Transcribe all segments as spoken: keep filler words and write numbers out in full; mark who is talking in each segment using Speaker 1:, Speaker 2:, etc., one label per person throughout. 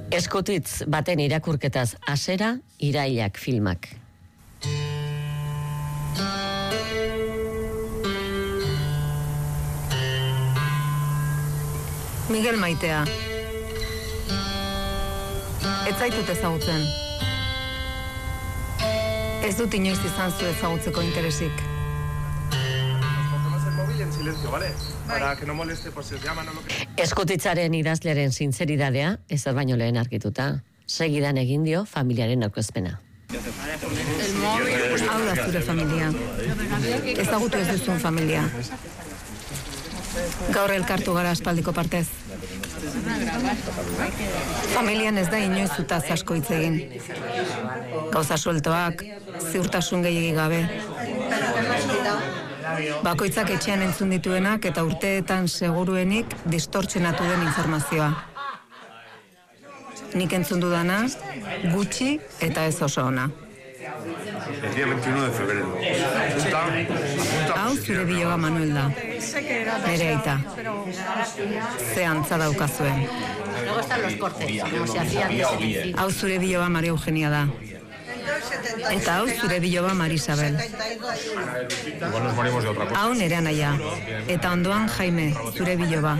Speaker 1: Eskutitz baten irakurketaz hasera Irailak filmak.
Speaker 2: Miguel Maitea. Ez zaitut ezagutzen. Ez dut inoiz izan zu ezagutzeko interesik.
Speaker 1: Eskutitzaren idazlearen sinceridadea ezer baino lehen argituta. Segidan egin dio familiaren aurkezpena.
Speaker 2: Hau da zure familia. Ezagutu ez duzun familia. Gaur elkartu gara aspaldiko partez. Familian ez da inoiz zutaz asko hitz egin. Gauza sueltoak, ziurtasun gehiegi gabe. Bakoitzak etxean entzun dituenak eta urteetan seguruenik distortsionatu den informazioa. Nik entzun dudana, gutxi eta ez oso ona. Hau zure biloba Manuel da. Nere aita. Ze antza daukazuen. Hau zure biloba Maria Eugenia da. Eta hau zure biloba Marisabel. Hau nere anaia. Eta ondoan Jaime, zure biloba.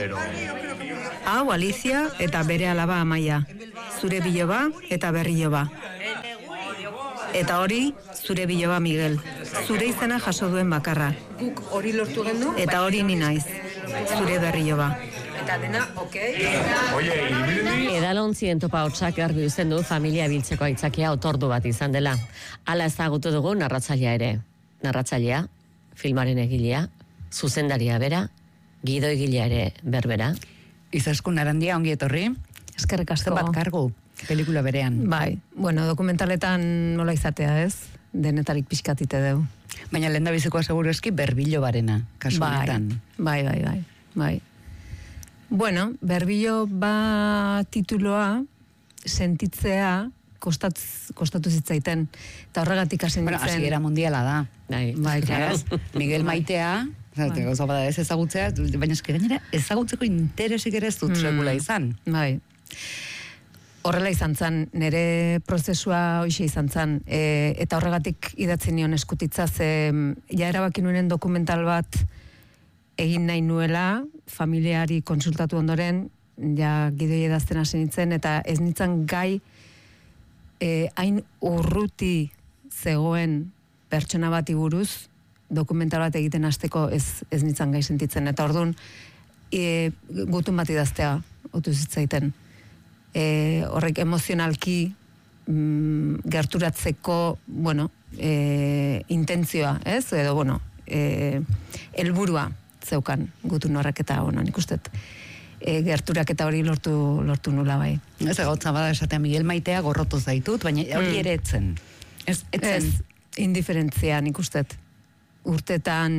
Speaker 2: Hau Alicia eta bere alaba Amaia. Zure biloba eta berriloba. Eta hori, zure biloba Miguel. Zure izena jaso duen bakarra.
Speaker 3: Guk hori lortu gendu.
Speaker 2: Eta hori ni naiz. Zure berriloba.
Speaker 3: Eta dena, okei.
Speaker 1: Edalontzien topa hotsak garbi uzten du familia biltzeko aitzakia otordu bat izan dela. Hala ezagutu dugu narratzailea ere. Narratzailea, filmaren egilea, zuzendaria bera, gidoigilea ere berbera.
Speaker 4: Izaskun Arandia, ongi etorri.
Speaker 2: Eskerrik asko.
Speaker 4: Bat kargu, pelikula berean.
Speaker 2: Bai, bueno, dokumentaletan nola izatea ez, denetarik pixkatite deu.
Speaker 4: Baina lehen da bizikoa seguru eski berbilo barena, kasu honetan.
Speaker 2: Bai, bai, bai, bai. Bueno, berbilo ba tituloa sentitzea kostatz, kostatu zitzaiten, eta horregatik hasi nintzen.
Speaker 4: Bueno, hasiera mundiala da.
Speaker 2: Bai, bai, claro.
Speaker 4: Miguel Maitea, Zate, gauza bada ez ezagutzea, baina eski gainera ezagutzeko interesik ere ez dut sekula izan.
Speaker 2: Bai. Horrela izan zen, nire prozesua hoxe izan zen, e, eta horregatik idatzi nion Eskutitza, ze ja erabaki nuen dokumental bat egin nahi nuela, familiari konsultatu ondoren, ja gidoi edazten hasi nintzen, eta ez nintzen gai e, hain urruti zegoen pertsona bati buruz, dokumental bat egiten hasteko ez, ez nintzen gai sentitzen, eta orduan e, gutun bat idaztea otu zitzaiten. E, horrek emozionalki mm, gerturatzeko, bueno, e, intentzioa, ez? Edo, bueno, e, helburua zeukan gutun horrek eta, bueno, nik ustet, e, gerturak eta hori lortu, lortu nula bai.
Speaker 4: Ez gautza bada esatea Miguel Maitea gorrotu zaitut, baina hori ere etzen. Ez, etzen.
Speaker 2: Ez, indiferentzia nik ustet. Urtetan,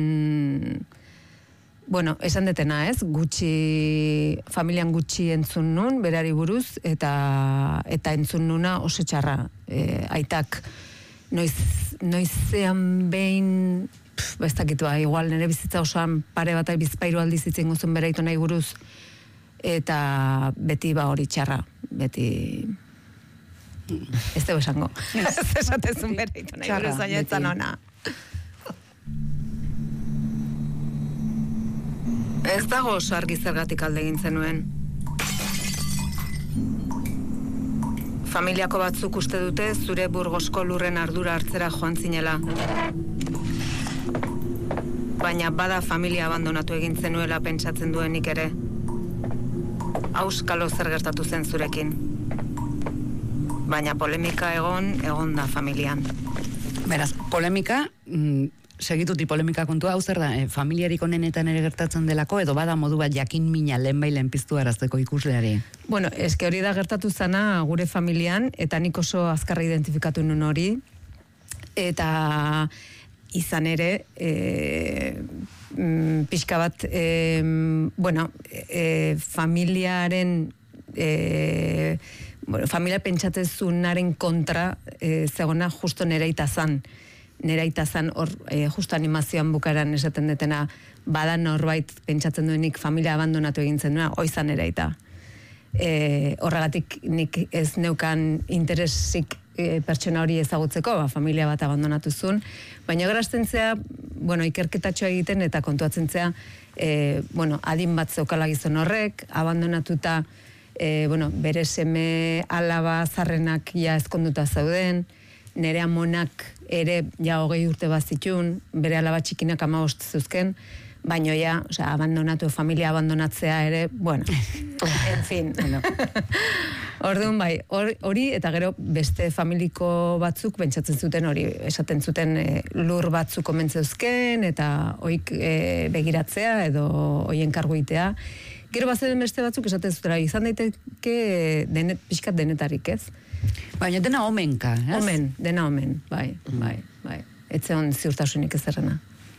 Speaker 2: bueno, esan detena ez, gutxi, familian gutxi entzun nun, berari buruz, eta eta entzun nuna oso txarra. E, aitak, noiz, noizean behin, pff, ez dakitua, igual nire bizitza osoan pare bat bizpairu aldiz itzen guzun beraitu nahi buruz, eta beti ba hori txarra, beti... Ez dugu esango. Ez esatezun beraitu nahi buruz, baina etzan ona. Ez dago oso argi zergatik alde egin zenuen. Familiako batzuk uste dute zure Burgosko lurren ardura hartzera joan zinela. Baina bada familia abandonatu egin zenuela pentsatzen duenik ere. Auskalo zer gertatu zen zurekin. Baina polemika egon, egon da familian.
Speaker 4: Beraz, polemika... Mm, segituti polemika kontua, hau zer da, eh, familiarik onenetan ere gertatzen delako, edo bada modu bat jakin mina lehenbailen piztu arazteko ikusleari?
Speaker 2: Bueno, eske hori da gertatu zana gure familian, eta nik oso azkarra identifikatu nun hori, eta izan ere, e, mm, pixka bat, e, bueno, e, familiaren, e, bueno, familia pentsatezunaren kontra, e, zegona justo nereita zan, nera itazan hor e, justo animazioan bukaran esaten detena bada norbait pentsatzen duenik familia abandonatu egin zen duena, oizan nera ita. E, horregatik nik ez neukan interesik e, pertsona hori ezagutzeko, ba, familia bat abandonatu zuen, baina gerazten zea, bueno, ikerketatxoa egiten eta kontuatzen zea, e, bueno, adin bat zeukala gizon horrek, abandonatuta, e, bueno, bere seme alaba zarrenak ja ezkonduta zauden, nere amonak ere ja hogei urte bazitun, bere alaba txikinak hamabost zuzken, baino ja, osea, abandonatu, familia abandonatzea ere, bueno, en fin. Orduan bai, hori eta gero beste familiko batzuk pentsatzen zuten hori, esaten zuten e, lur batzuk omentzeuzken, eta oik e, begiratzea edo oien karguitea. Gero bazen beste batzuk esaten zutela, izan daiteke denet, pixkat denetarik, ez?
Speaker 4: Baina dena omenka, ez?
Speaker 2: Omen, dena omen, bai, bai, bai. Etzeon ziurtasunik ez errena.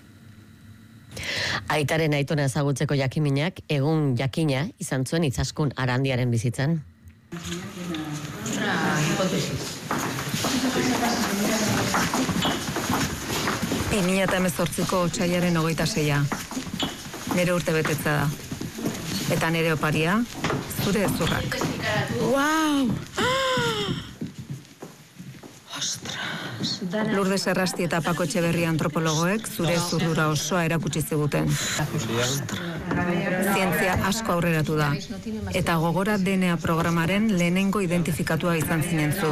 Speaker 1: Aitaren aitona ezagutzeko jakiminak egun jakina izan zuen Itzaskun Arandiaren bizitzan.
Speaker 2: bi mila hemezortziko otsailaren hogeita seia. Nere urte betetza da. Eta nere oparia, zure ezurrak.
Speaker 3: Wow!
Speaker 2: Lourdes Errasti eta Pako Etxeberria antropologoek zure zurdura osoa erakutsi ziguten. Zientzia asko aurreratu da. Eta gogora D N A programaren lehenengo identifikatua izan zinen zu.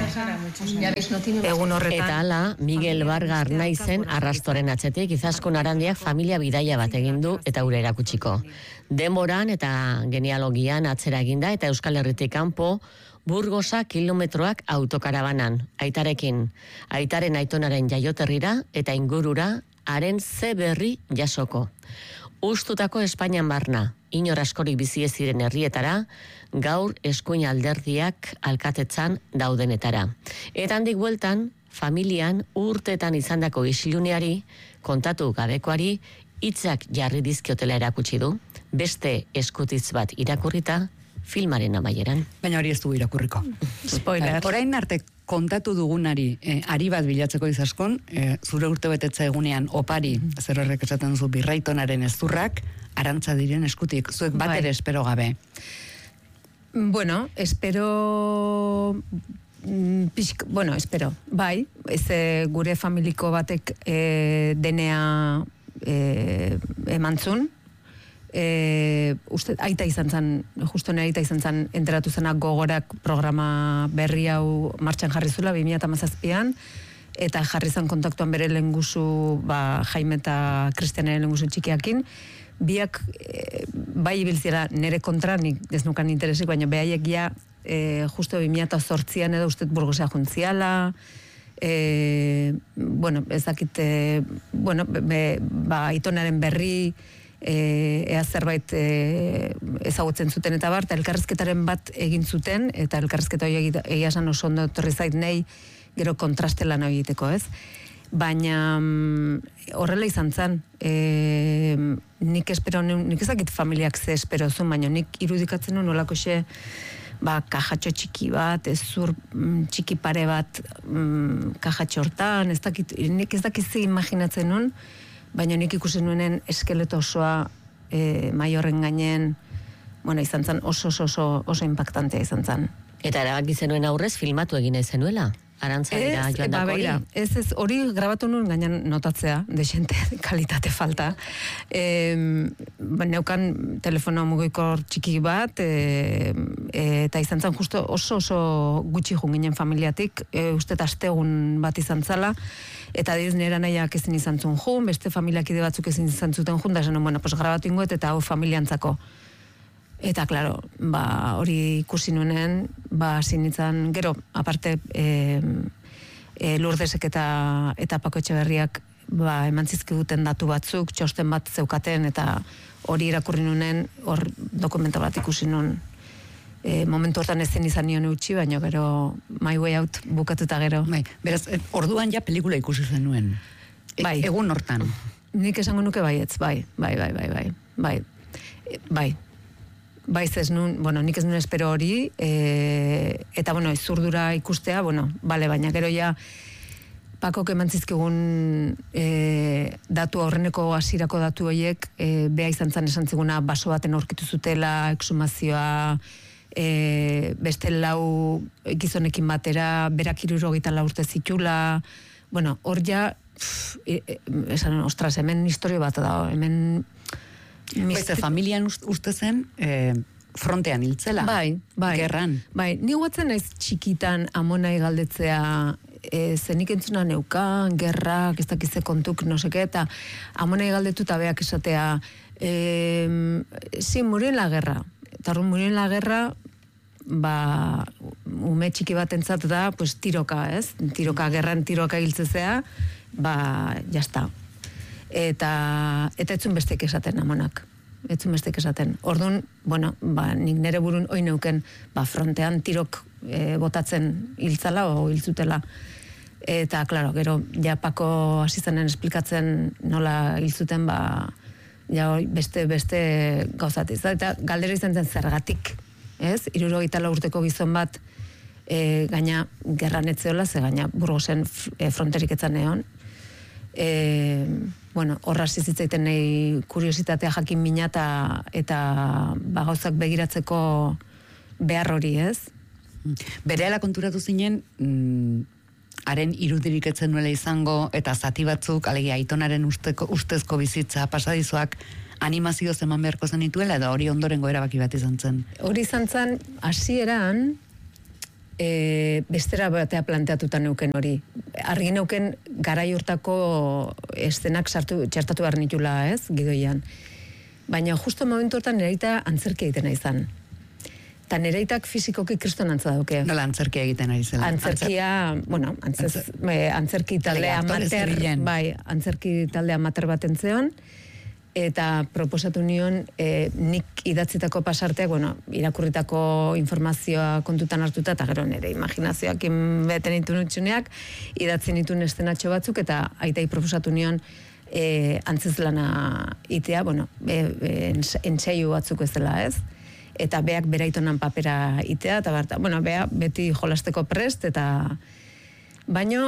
Speaker 2: Egun horretan...
Speaker 1: Eta ala, Miguel Varga Arnaizen arrastoren atzetik Izaskun Arandiak familia bidaia bat egin du eta ura erakutsiko. Denboran eta genealogian atzera eginda eta Euskal Herritik kanpo Burgosa kilometroak autokarabanan, aitarekin, aitaren aitonaren jaioterrira eta ingurura haren ze berri jasoko. Ustutako Espainian barna, inor askorik bizi ez ziren herrietara, gaur eskuin alderdiak alkatetzan daudenetara. Eta handik bueltan, familian urteetan izandako isiluneari, kontatu gabekoari, hitzak jarri dizkiotela erakutsi du, beste eskutitz bat irakurrita, filmaren amaieran.
Speaker 4: Baina hori ez dugu irakurriko.
Speaker 2: Spoiler.
Speaker 4: Orain arte kontatu dugunari, eh, ari bat bilatzeko Izaskun, eh, zure urte betetza egunean opari, zer horrek esaten zu birraitonaren ezurrak, arantza diren eskutik, zuek bat ere espero gabe.
Speaker 2: Bueno, espero... Pixk, bueno, espero, bai, ez e, gure familiko batek e, denea e, emantzun, e, uste, aita izan zen, justo nire aita izan zen, enteratu zenak gogorak programa berri hau martxan jarri zula, bi mila hamazazpian, eta jarri zen kontaktuan bere lenguzu, ba, Jaime eta Kristianaren lenguzu txikiakin, biak e, bai ibiltzera nire kontra, nik ez nukan interesik, baina behaiek ja, e, justo bi mila zortzian edo uste Burgosea juntziala, e, bueno, ez dakit, e, bueno, be, ba, aitonaren berri, E, ea zerbait e, ezagutzen zuten eta bar, eta elkarrezketaren bat egin zuten, eta elkarrezketa hori egia esan oso ondo torri zait nahi, gero kontraste lan hori egiteko, ez? Baina mm, horrela izan zen, e, nik espero, nik ezakit familiak ze espero zuen, baina nik irudikatzen nuen nolako xe, ba, kajatxo txiki bat, ez zur mm, txiki pare bat mm, kajatxo hortan, ez dakit, nik ez dakit ze imaginatzen nuen, baina nik ikusen nuenen eskeleto osoa e, maiorren gainen, bueno, izan zen oso oso oso, oso impactantea izan zen.
Speaker 1: Eta erabaki zenuen aurrez filmatu egin nahi zenuela? Arantza dira joan dako hori?
Speaker 2: Ez, ez, hori grabatu nuen gainan notatzea, desente kalitate falta. E, neukan telefono mugikor txiki bat, e, e, eta izan zen justo oso oso gutxi jun ginen familiatik, e, uste astegun bat izan zala, eta diz nera nahiak ezin izan zuen jun, beste familiakide batzuk ezin izan zuten jun, da zen, bueno, pues grabatu ingoet eta hau familiantzako. Eta, klaro, ba, hori ikusi nuenen, ba, sinitzen, gero, aparte, e, e, Lourdesek eta, eta Pako Etxeberriak, ba, eman zizkiguten datu batzuk, txosten bat zeukaten, eta hori irakurri nuenen, hor dokumental bat ikusi nuen. E, momentu hortan ezin izan nion utzi, baina gero, My Way Out bukatuta gero.
Speaker 4: Bai, beraz, orduan ja pelikula ikusi zenuen. E,
Speaker 2: bai.
Speaker 4: Egun hortan.
Speaker 2: Nik esango nuke baietz, bai, bai, bai, bai, bai, bai, e, bai. Baiz ez nun, bueno, nik ez nun espero hori, e, eta, bueno, izurdura ikustea, bueno, bale, baina gero ja, Pakok eman zizkigun e, datu aurreneko hasirako datu horiek, e, beha izan zan esan ziguna baso baten aurkitu zutela, exhumazioa, e, beste lau gizonekin batera, berak hirurogeita lau urte zitula, bueno, hor ja, pff, e, e, esan, ostras, hemen historio bat da, hemen...
Speaker 4: Beste familian uste zen, e, frontean hiltzela.
Speaker 2: Bai, bai.
Speaker 4: Gerran.
Speaker 2: Bai, ni guatzen naiz txikitan amonai galdetzea, e, zenik entzuna neukan, gerrak, ez dakize kontuk, no seke, eta amonai galdetu eta beak esatea, e, si, murió en la guerra. Eta hori murió en la guerra, ba, ume txiki bat entzat da, pues, tiroka, ez? Tiroka, gerran tiroka hiltzezea, ba, jazta. Eta, eta etzun bestek esaten amonak. Etzun bestek esaten. Orduan, bueno, ba, nik nere burun oin neuken, ba, frontean tirok e, botatzen hiltzala o hiltzutela. Eta, klaro, gero, ja Pako hasi zenen esplikatzen nola hiltzuten, ba, ja beste, beste gauzatiz. Eta galdera izan zen zergatik, ez? Hirurogeita lau urteko gizon bat, e, gaina gerran etzeola, ze gaina Burgosen e, fronterik etzan egon. E, bueno, horra zitzaiten nahi kuriositatea jakin mina eta, eta ba, gauzak begiratzeko behar hori, ez?
Speaker 4: Berehala konturatu zinen, mm, haren irudirik etzen nuela izango, eta zati batzuk, alegia aitonaren usteko, ustezko bizitza pasadizoak animazioz eman beharko zenituela, edo hori ondorengo erabaki bat izan zen?
Speaker 2: Hori izan zen, hasieran, E, bestera batea planteatuta neuken hori. Argi neuken garai hortako eszenak sartu, txertatu behar nitula, ez, gidoian. Baina justo momentu hortan nereita antzerkia egiten izan. Eta nereitak fizikoki kriston antza dauke.
Speaker 4: Nola antzerkia egiten ari zela?
Speaker 2: Antzerkia, Antzer... bueno, antzez, Antzer... antzerki talde amater, bai, antzerki talde amater bat entzeon, eta proposatu nion e, nik idatzitako pasarteak, bueno, irakurritako informazioa kontutan hartuta, eta gero nire imaginazioak beten ditu nutxuneak, idatzen ditun estenatxo batzuk, eta aitai proposatu nion e, antzezlana itea, bueno, e, e, entsaiu batzuk ez dela, ez? Eta beak beraitonan papera itea, eta barta, bueno, bea beti jolasteko prest, eta baino,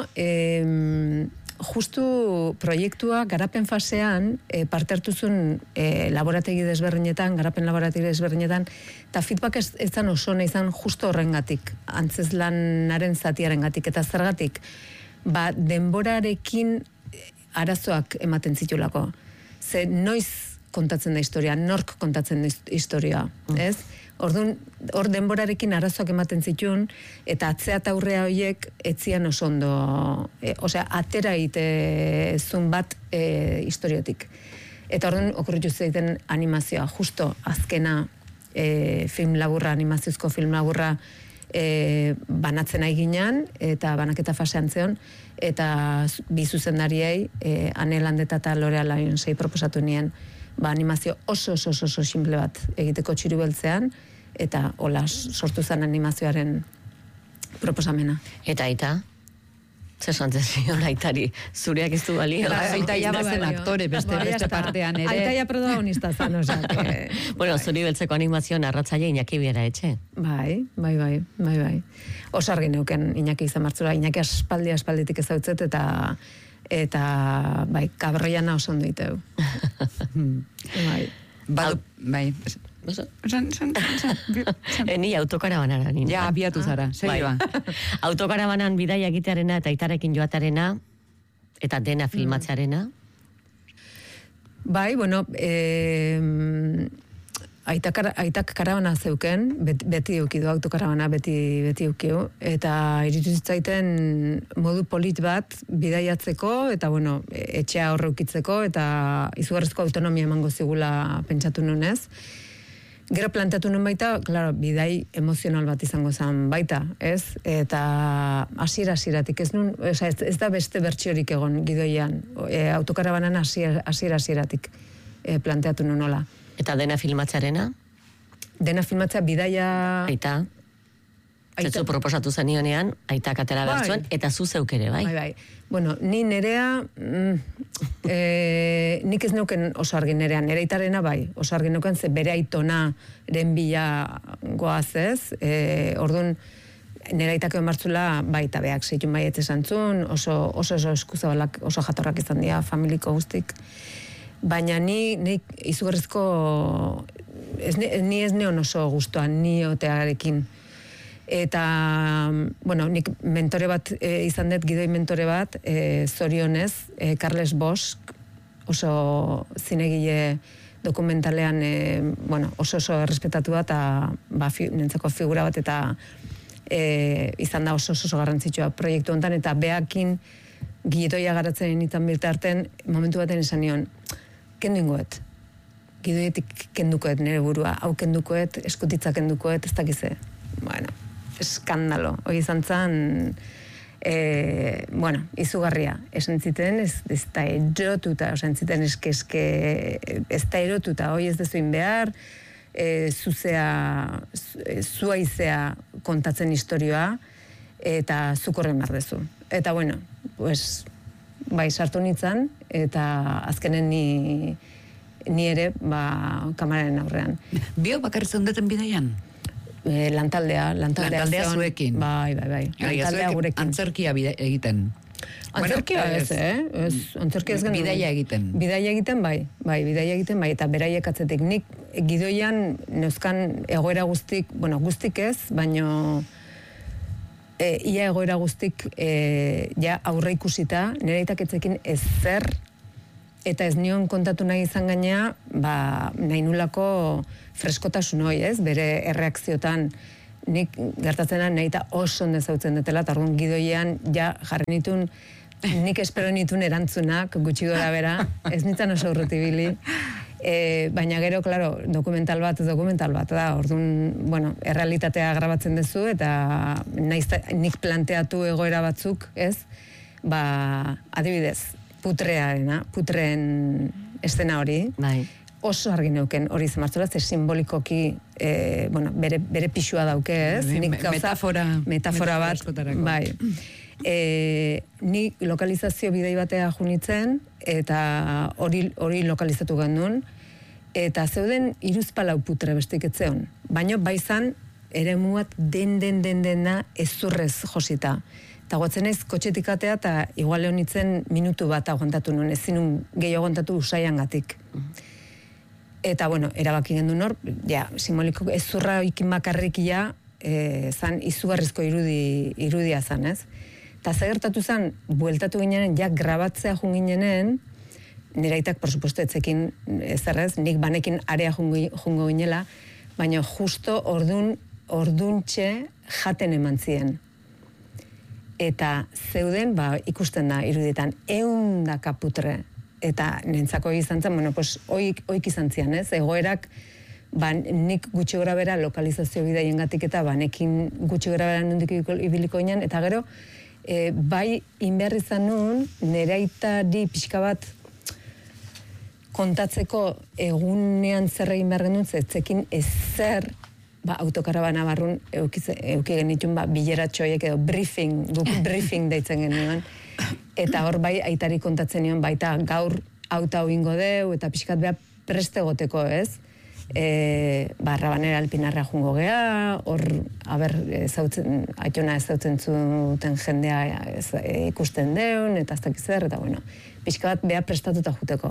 Speaker 2: e, justu proiektua garapen fasean e, parte hartuzun e, laborategi desberdinetan, garapen laborategi desberdinetan, eta feedback ez, ez zan oso nahi zan justo horrengatik, antzezlanaren zatiarengatik, eta zergatik, ba, denborarekin arazoak ematen zitulako. Ze noiz kontatzen da historia, nork kontatzen da historia, ez? Orduan, hor denborarekin arazoak ematen zituen, eta atzea eta aurrea horiek etzian oso ondo, e, osea, atera itezun bat e, historiotik. Eta orduan, okurritu zeiten animazioa, justo azkena e, film laburra, animaziozko film laburra e, banatzen nahi ginean, eta banaketa fasean zeon, eta bi zuzendariei, e, Ane Landeta eta Lorea Lionsei proposatu nien, ba, animazio oso oso oso, oso simple bat egiteko txiru beltzean, eta hola sortu zen animazioaren proposamena.
Speaker 1: Eta aita? Zer santzen zion aitari? Zureak ez du balio?
Speaker 4: Aita ja bazen aktore, beste beste partean ere.
Speaker 2: Aita ja protagonista zan, osea. Que...
Speaker 1: Bueno, zuri beltzeko animazioan arratzaile Iñaki Biera etxe.
Speaker 2: Bai, bai, bai, bai, bai. Oso argi neuken Iñaki izan martzura, Iñaki aspaldi aspalditik ezautzet, eta eta bai, kabroiana oso ondo diteu. Bai.
Speaker 4: Badu, bai. San, san, san,
Speaker 1: Ni autokarabanara nina.
Speaker 4: Ja, abiatu zara, serioa.
Speaker 1: Autokarabanan bidaia egitearena eta aitarekin joatarena, eta dena filmatzearena.
Speaker 2: Bai, bueno, eh, aitak, aitak karabana zeuken, bet, beti eukidu, autokarabana beti, beti eukidu, eta iritu zitzaiten modu polit bat bidaiatzeko, eta bueno, etxea horreukitzeko, eta izugarrizko autonomia emango zigula pentsatu nunez. Gero planteatu nun baita, claro, bidai emozional bat izango zen baita, ez? Eta hasiera hasieratik ez nun, ez, ez da beste bertsiorik egon gidoian, e, autokarabanan hasiera hasieratik e, planteatu nun nola.
Speaker 1: Eta dena filmatzearena?
Speaker 2: Dena filmatzea bidaia...
Speaker 1: Aita? Zetzu proposatu zenionean, aitak atera
Speaker 2: bai.
Speaker 1: Bertzuen, eta zu zeuk ere, bai?
Speaker 2: Bai, bai. Bueno, ni nerea, mm, e, nik ez neuken oso argi nerean, nere aitarena bai, oso argi neuken ze bere aitonaren bila goaz ez, e, orduan, nere aitak egon martzula, bai, eta beak zeitun baiet esantzun, oso, oso, oso eskuzabalak, oso jatorrak izan dira, familiko guztik. Baina ni, nik izugarrizko ez, ni ez neon oso gustuan, ni otearekin. Eta, bueno, nik mentore bat e, izan dut, gidoi mentore bat, e, zorionez, e, Carles Bosch, oso zinegile dokumentalean, e, bueno, oso oso errespetatua eta ba, fi, nintzeko figura bat, eta e, izan da oso oso garrantzitsua proiektu honetan, eta beakin gidoia garatzen nintzen bitarten, momentu baten esan nion, kendu ingoet, gidoietik kendukoet nire burua, hau kendukoet, eskutitza kendukoet, ez dakize, bueno, eskandalo, hori izan zen, e, bueno, izugarria, esan ziten, ez, ez da erotuta, esan ziten, eske, eske, ez da erotuta, hori ez dezuin behar, e, zuzea, zua izea kontatzen historioa, eta zukorren behar dezu. Eta, bueno, pues, bai, sartu nintzen, eta azkenen ni, ni ere, ba, kamararen aurrean.
Speaker 4: Bio bakarri zeundeten bideian?
Speaker 2: E, lantaldea, lantaldea,
Speaker 4: lantaldea
Speaker 2: zeon,
Speaker 4: zuekin.
Speaker 2: Bai, bai, bai. Lantaldea gurekin.
Speaker 4: Antzerkia bide, egiten.
Speaker 2: Antzerkia
Speaker 4: bueno,
Speaker 2: ez, eh? Ez, antzerkia ez genuen.
Speaker 4: Bidaia egiten.
Speaker 2: Bidaia egiten, bai. Bai, bidaia egiten, bai. Eta beraiek atzetik. Nik gidoian neuzkan egoera guztik, bueno, guztik ez, baino e, ia egoera guztik e, ja aurre ikusita, nire itaketzekin ez zer, eta ez nion kontatu nahi izan gainea, ba, nahi nulako freskotasun hoi, ez? Bere erreakziotan nik gertatzena nahi eta oso ondo ezautzen dutela, eta orduan gidoian ja jarri nitun, nik espero nitun erantzunak gutxi gora bera, ez nintzen oso urrutibili, e, baina gero, klaro, dokumental bat, dokumental bat, da, orduan, bueno, errealitatea grabatzen duzu, eta naiz, nik planteatu egoera batzuk, ez? Ba, adibidez, putrearena, putreen estena hori,
Speaker 1: Bai.
Speaker 2: oso argi neuken hori zemartzula, ze simbolikoki e, bueno, bere, bere pixua dauke, ez?
Speaker 4: Me,
Speaker 2: Nik gauza,
Speaker 4: metafora,
Speaker 2: metafora bat, bai. E, ni lokalizazio bidei batea junitzen, eta hori hori lokalizatu gendun, eta zeuden hiruzpalau putre bestik etzeon. Baina baizan, ere muat den den den dena ezurrez josita. Eta guatzen ez, kotxetik atea, eta igual leonitzen minutu bat aguantatu nuen, ez zinun gehiago aguantatu usaian gatik. Eta, bueno, erabaki gendu nor, ja, simboliko ezurra ikin bakarrik ja, e, zan izugarrizko irudi, irudia zan, ez? Eta zagertatu zan, bueltatu ginenen, ja, grabatzea junginenen, nire aitak, por supuesto, etzekin ezerrez, nik banekin area jungo, jungo ginela, baina justo ordun, orduntxe jaten eman zien. Eta zeuden, ba, ikusten da, irudietan, eundaka putre. Eta nentzako izan zen, bueno, pues, oik, oik izan zian, ez? Egoerak, ba, nik gutxi gora bera lokalizazio bidaien gatik eta banekin gutxi gora bera nondik ibiliko ginen, eta gero, e, bai, inbehar izan nun, nire aitari pixka bat kontatzeko egunean zer egin behar genuen, zetzekin ezer, ba, autokarabana barrun euki genitun, ba, bileratxoiek edo briefing, guk briefing deitzen genuen. Eta hor bai aitari kontatzen nion, baita gaur auta ingo deu, eta pixkat beha preste goteko, ez? E, ba, Rabanera Alpinarra jungo gea, hor, haber, ezautzen, aitona ezautzen zuten jendea ez, e, ikusten deun, eta ez dakizer, eta bueno, pixkat beha prestatuta juteko.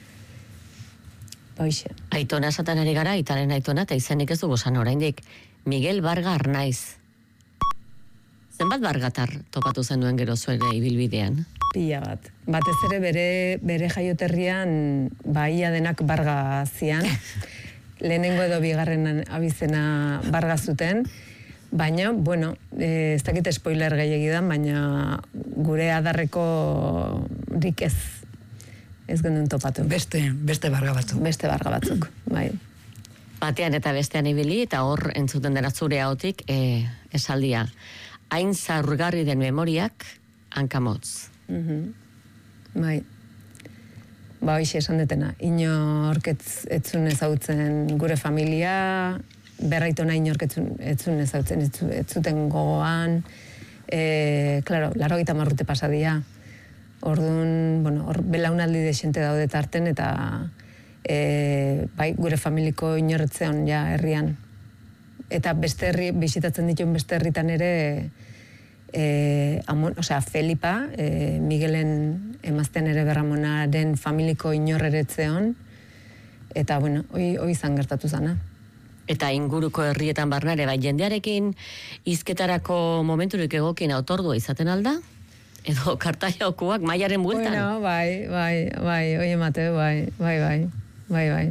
Speaker 2: Hoixe.
Speaker 1: Aitona esaten ari gara, aitaren aitona, eta izenik ez dugu zan oraindik. Miguel Barga Arnaiz. Zenbat bargatar topatu zenuen gero zuere ibilbidean?
Speaker 2: Pila bat. Batez ere bere, bere jaioterrian baia denak barga zian. Lehenengo edo bigarren abizena barga zuten. Baina, bueno, eh, ez dakit spoiler gehiagidan, baina gure adarreko rik ez. Ez gendun topatu.
Speaker 4: Beste, beste barga batzuk.
Speaker 2: Beste barga batzuk, bai.
Speaker 1: Batean eta bestean ibili, eta hor entzuten dena zure hautik e, esaldia. Hain zaurgarri den memoriak, hankamotz.
Speaker 2: Mm-hmm. Bai. Ba, hoxe esan detena. Inork etzun ezautzen gure familia, berraitona inork etzun ezautzen, ez zuten gogoan. E, claro, laro gita marrute pasadia. Orduan, bueno, hor belaunaldi desente daude tarten, eta e, bai, gure familiko inorretzean ja herrian. Eta beste herri, bisitatzen dituen beste herritan ere, e, amon, osea, Felipa, e, Miguelen emaztean ere Berramonaren familiko inorreretzean, eta, bueno, hoi, hoi izan gertatu zana.
Speaker 1: Eta inguruko herrietan barnare, bai jendearekin hizketarako momenturik egokien otordua izaten alda? Edo kartailakoak mailaren bueltan?
Speaker 2: Bueno, bai, bai, bai, oie mate, bai, bai, bai, bai, bai.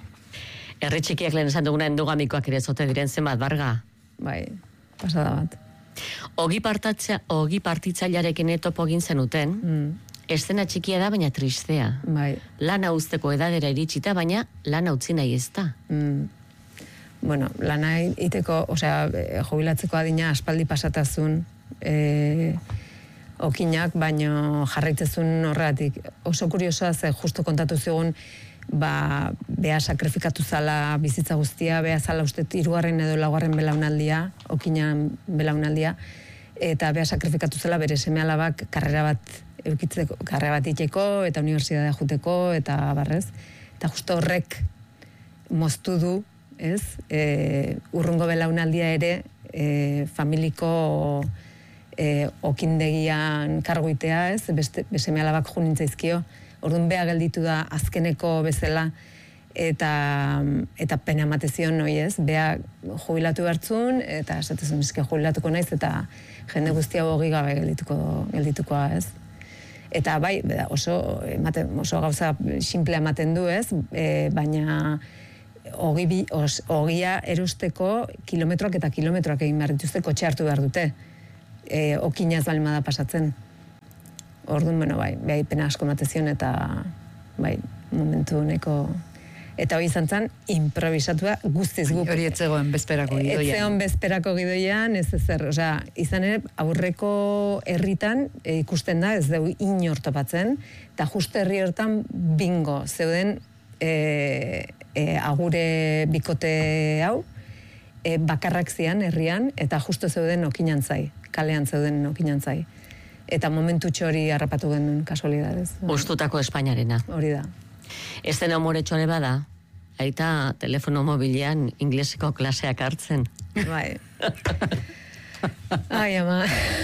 Speaker 1: Herri txikiak lehen esan duguna endogamikoak ere zote diren zenbat, Barga?
Speaker 2: Bai, pasada bat.
Speaker 1: Ogi partatza, ogi partitzailearekin etopo egin zenuten, mm. Estena txikia da, baina tristea.
Speaker 2: Bai.
Speaker 1: Lana uzteko edadera iritsita, baina lana utzi nahi ez da.
Speaker 2: Mm. Bueno, lana iteko, osea, jubilatzeko adina aspaldi pasatazun, e, okinak, baino jarraitzezun horregatik. Oso kuriosoa, ze justo kontatu zigun, ba, bea sakrifikatu zala bizitza guztia, bea zala uste hirugarren edo laugarren belaunaldia, okinan belaunaldia, eta bea sakrifikatu zela bere seme alabak karrera bat eukitzeko, karrera bat itxeko, eta unibertsitatea juteko, eta barrez. Eta justo horrek moztu du, ez, e, urrungo belaunaldia ere, e, familiko e, okindegian karguitea, ez, beste, seme alabak jo nintzaizkio, orduan bea gelditu da azkeneko bezala, eta, eta pena matezion, noi ez, bea jubilatu hartzun, eta esatezun bizke jubilatuko naiz, eta jende guztia hogi gabe geldituko, gelditukoa, ez. Eta bai, oso, ematen, oso gauza simplea ematen du, ez, e, baina ogi, os, ogia erusteko kilometroak eta kilometroak egin behar dituzte, kotxe hartu behar dute, e, okinaz balimada pasatzen. Orduan, bueno, bai, bai, pena asko matezion, eta bai, momentu neko. Eta hori izan zen, improvisatua guztiz guk.
Speaker 4: Hori etzegoen bezperako gidoian.
Speaker 2: Etzegoen bezperako gidoian, ez ezer. Osea, izan ere, aurreko herritan e, ikusten da, ez dugu inor topatzen, eta justo herri hortan bingo, zeuden e, e, agure bikote hau, e, bakarrak zian herrian, eta justo zeuden okinan zai, kalean zeuden okinan zai. Eta momentu txori harrapatu genuen kasualidadez.
Speaker 1: Ustutako Espainiarena.
Speaker 2: Hori da.
Speaker 1: Ez dena humoretxore bada, aita telefono mobilean ingleseko klaseak hartzen.
Speaker 2: Bai. Ai, ama.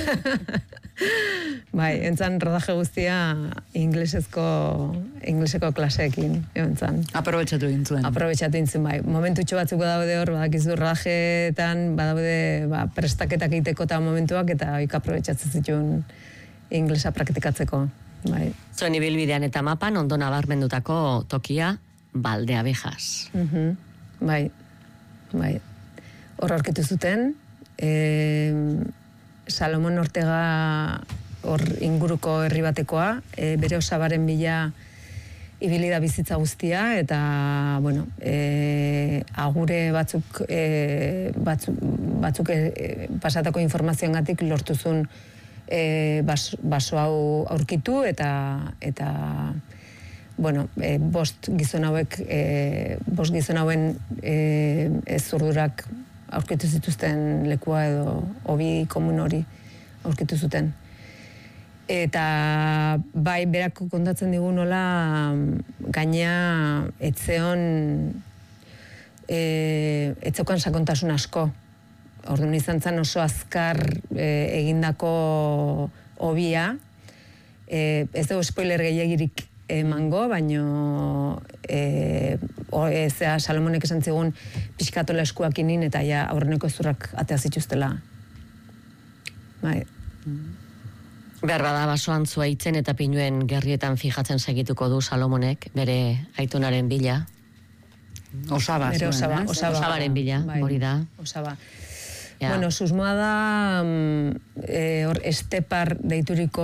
Speaker 2: Bai, entzan rodaje guztia inglesezko, ingleseko klaseekin, entzan.
Speaker 4: Aprobetxatu gintzuen.
Speaker 2: Aprobetxatu gintzuen, bai. Momentutxo batzuk badaude hor, badakizu rodajeetan, badaude ba, prestaketak egiteko eta momentuak, eta oik aprobetxatzen zituen inglesa praktikatzeko. Bai.
Speaker 1: Zuen ibilbidean eta mapan ondo nabarmendutako tokia Valdeabejas.
Speaker 2: Uh-huh. Bai, bai. Hor aurkitu zuten, e, Salomon Ortega hor inguruko herri batekoa, e, bere osabaren bila ibili da bizitza guztia, eta, bueno, e, agure batzuk, e, batzuk, batzuk e, pasatako informazioengatik lortuzun E, bas, baso hau aurkitu, eta, eta bueno, e, bost gizon hauek, e, bost gizon hauen e, ez zurdurak aurkitu zituzten lekua edo hobi komun hori aurkitu zuten. Eta bai, berak kontatzen digu nola gaina etzeon e, etzeokan sakontasun asko. Orduan izan zen oso azkar e, egindako hobia, e, ez dugu spoiler gehiagirik emango, baino e, o, e, zera Salomonek esan zigun pixkatola eskuak inin, eta ja aurreneko ezurrak atea zituztela. Bai.
Speaker 1: Behar bada basoan zua itzen eta pinuen gerrietan fijatzen segituko du Salomonek, bere aitonaren bila.
Speaker 4: Osaba,
Speaker 2: bere osaba,
Speaker 4: zuen,
Speaker 2: osaba,
Speaker 1: osabaren bila,
Speaker 2: bai,
Speaker 1: hori da.
Speaker 2: Osaba.
Speaker 1: Ja.
Speaker 2: Bueno, susmoa da e, hor estepar deituriko